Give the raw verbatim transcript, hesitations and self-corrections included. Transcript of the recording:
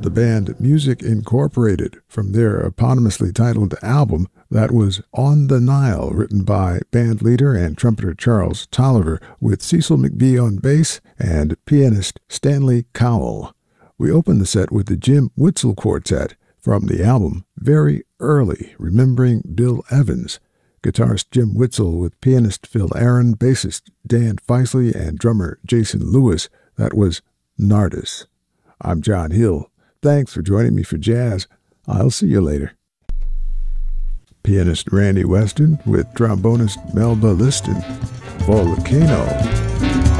the band Music Incorporated from their eponymously titled album that was On the Nile, written by band leader and trumpeter Charles Tolliver, with Cecil McBee on bass and pianist Stanley Cowell. We opened the set with the Jim Witzel Quartet from the album Very Early, Remembering Bill Evans. Guitarist Jim Witzel with pianist Phil Aaron, bassist Dan Feisley, and drummer Jason Lewis. That was Nardis. I'm John Hill. Thanks for joining me for jazz. I'll see you later. Pianist Randy Weston with trombonist Melba Liston. Volcano.